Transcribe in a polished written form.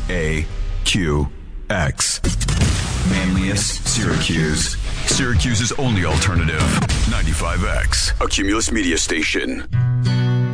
Manlius, Syracuse. Syracuse's only alternative. 95X, a Cumulus media station.